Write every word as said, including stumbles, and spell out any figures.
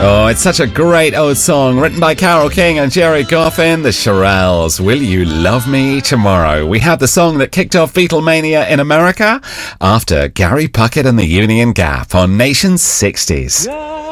Oh, it's such a great old song written by Carole King and Jerry Goffin, the Shirelles. Will You Love Me Tomorrow? We have the song that kicked off Beatlemania in America after Gary Puckett and the Union Gap on Nation's sixties.